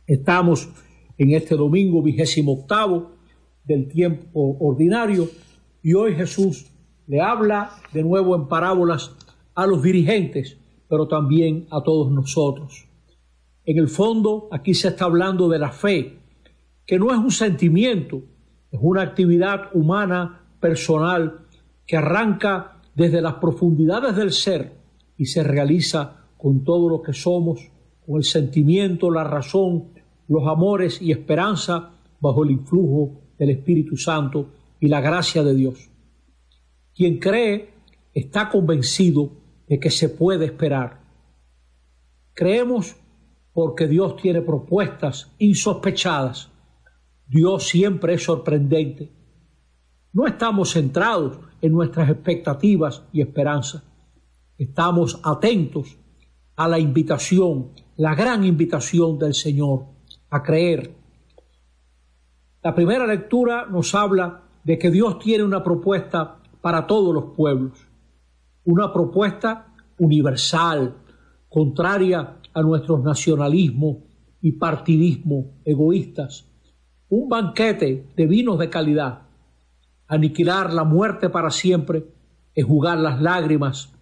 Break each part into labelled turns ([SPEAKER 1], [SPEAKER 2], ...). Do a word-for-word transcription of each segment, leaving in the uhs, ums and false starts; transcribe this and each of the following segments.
[SPEAKER 1] Estamos en este domingo vigésimo octavo del tiempo ordinario y hoy Jesús le habla de nuevo en parábolas a los dirigentes, pero también a todos nosotros. En el fondo, aquí se está hablando de la fe, que no es un sentimiento, es una actividad humana, personal, que arranca desde las profundidades del ser y se realiza con todo lo que somos, con el sentimiento, la razón, los amores y esperanza bajo el influjo del Espíritu Santo y la gracia de Dios. Quien cree está convencido de que se puede esperar. Creemos porque Dios tiene propuestas insospechadas. Dios siempre es sorprendente. No estamos centrados en nuestras expectativas y esperanzas. Estamos atentos a la invitación, la gran invitación del Señor a creer. La primera lectura nos habla de que Dios tiene una propuesta para todos los pueblos, una propuesta universal, contraria a nuestros nacionalismos y partidismo egoístas, un banquete de vinos de calidad. Aniquilar la muerte para siempre, enjugar las lágrimas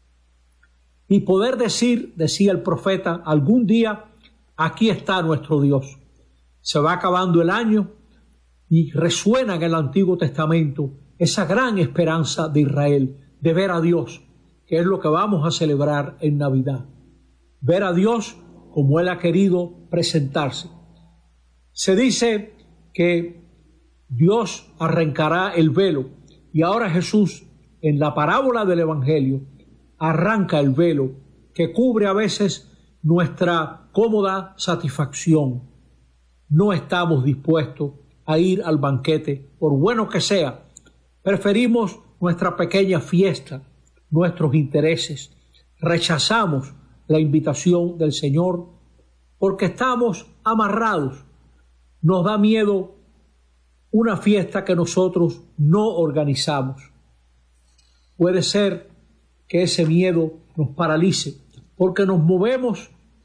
[SPEAKER 1] y poder decir, decía el profeta, algún día aquí está nuestro Dios. Se va acabando el año y resuena en el Antiguo Testamento esa gran esperanza de Israel, de ver a Dios, que es lo que vamos a celebrar en Navidad. Ver a Dios como Él ha querido presentarse. Se dice que Dios arrancará el velo y ahora Jesús, en la parábola del Evangelio, arranca el velo que cubre a veces nuestra cómoda satisfacción. No estamos dispuestos a ir al banquete, por bueno que sea. Preferimos nuestra pequeña fiesta, nuestros intereses. Rechazamos la invitación del Señor porque estamos amarrados. Nos da miedo una fiesta que nosotros no organizamos. Puede ser que ese miedo nos paralice porque nos movemos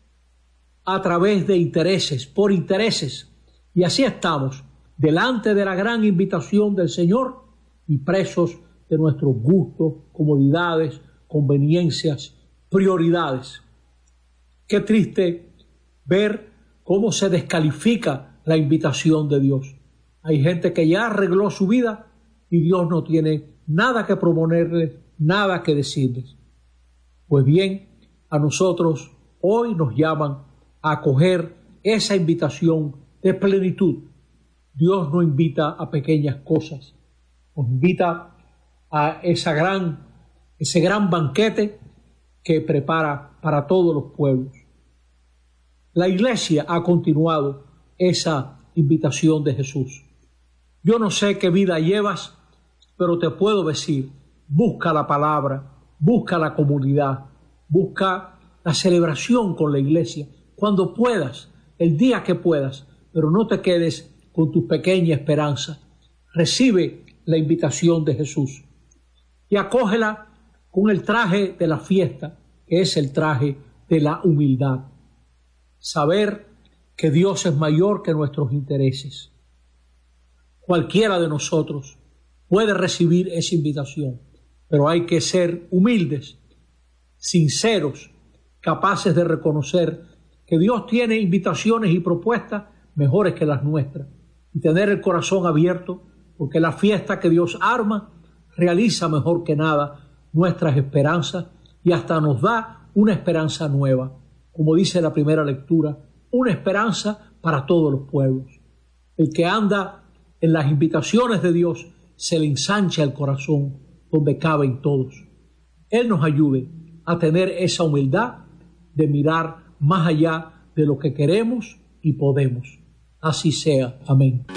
[SPEAKER 1] a través de intereses, por intereses, y así estamos delante de la gran invitación del Señor y presos de nuestros gustos, comodidades, conveniencias, prioridades. Qué triste ver cómo se descalifica la invitación de Dios. Hay gente que ya arregló su vida y Dios no tiene nada que proponerles, nada que decirles. Pues bien, a nosotros hoy nos llaman a acoger esa invitación de plenitud. Dios no invita a pequeñas cosas, nos invita a esa gran, ese gran banquete que prepara para todos los pueblos. La Iglesia ha continuado esa invitación de Jesús. Yo no sé qué vida llevas, pero te puedo decir, busca la palabra, busca la comunidad, busca la celebración con la Iglesia, cuando puedas, el día que puedas, pero no te quedes con tu pequeña esperanza. Recibe la invitación de Jesús y acógela con el traje de la fiesta, que es el traje de la humildad. Saber que Dios es mayor que nuestros intereses. Cualquiera de nosotros puede recibir esa invitación, pero hay que ser humildes, sinceros, capaces de reconocer que Dios tiene invitaciones y propuestas mejores que las nuestras y tener el corazón abierto, porque la fiesta que Dios arma realiza mejor que nada nuestras esperanzas y hasta nos da una esperanza nueva, como dice la primera lectura, una esperanza para todos los pueblos. El que anda en las invitaciones de Dios se le ensancha el corazón donde caben todos. Él nos ayude a tener esa humildad de mirar más allá de lo que queremos y podemos. Así sea. Amén.